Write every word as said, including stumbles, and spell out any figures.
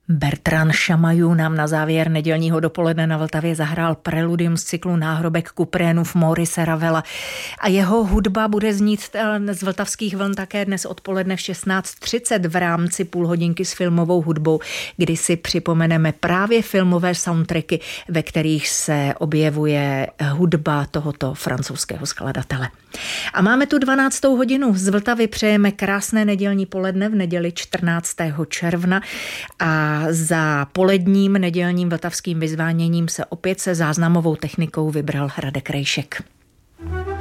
Bertrand Chamayou nám na závěr nedělního dopoledne na Vltavě zahrál preludium z cyklu Náhrobek Kuprénův Maurice Ravela. A jeho hudba bude znít z vltavských vln také dnes odpoledne v šestnáct třicet v rámci půlhodinky s filmovou hudbou, kdy si připomeneme právě filmové soundtracky, ve kterých se objevuje hudba tohoto francouzského skladatele. A máme tu dvanáctou hodinu. Z Vltavy přejeme krásné nedělní poledne v neděli čtrnáctého června a za poledním nedělním vltavským vyzváněním se opět se záznamovou technikou vybral Radek Rejšek.